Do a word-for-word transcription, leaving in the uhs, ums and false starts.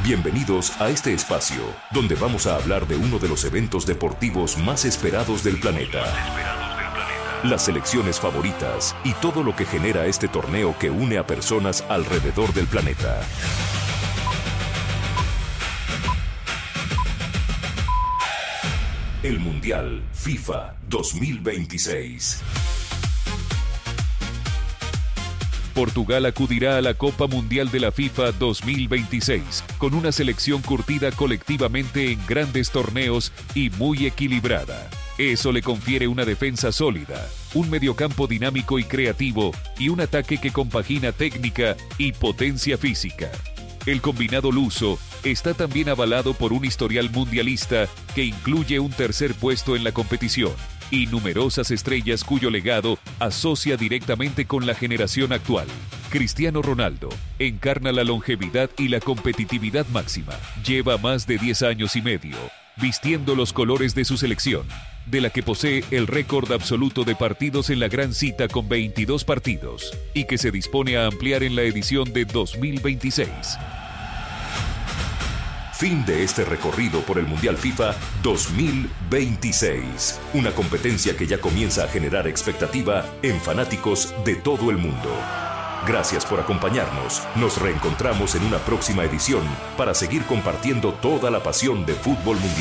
Bienvenidos a este espacio, donde vamos a hablar de uno de los eventos deportivos más esperados del planeta. Las selecciones favoritas y todo lo que genera este torneo que une a personas alrededor del planeta. El Mundial FIFA dos mil veintiséis. Portugal acudirá a la Copa Mundial de la FIFA dos mil veintiséis con una selección curtida colectivamente en grandes torneos y muy equilibrada. Eso le confiere una defensa sólida, un mediocampo dinámico y creativo y un ataque que compagina técnica y potencia física. El combinado luso está también avalado por un historial mundialista que incluye un tercer puesto en la competición y numerosas estrellas cuyo legado asocia directamente con la generación actual. Cristiano Ronaldo encarna la longevidad y la competitividad máxima. Lleva más de diez años y medio vistiendo los colores de su selección, de la que posee el récord absoluto de partidos en la gran cita con veintidós partidos y que se dispone a ampliar en la edición de dos mil veintiséis. Fin de este recorrido por el Mundial FIFA dos mil veintiséis. Una competencia que ya comienza a generar expectativa en fanáticos de todo el mundo. Gracias por acompañarnos. Nos reencontramos en una próxima edición para seguir compartiendo toda la pasión de fútbol mundial.